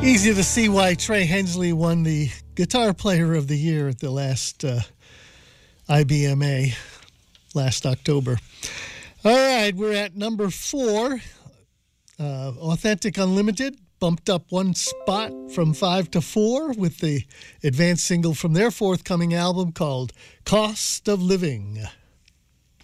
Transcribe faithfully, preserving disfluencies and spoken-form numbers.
Easy to see why Trey Hensley won the Guitar Player of the Year at the last uh, I B M A last October. All right, we're at number four. Uh, Authentic Unlimited bumped up one spot from five to four with the advanced single from their forthcoming album called Cost of Living.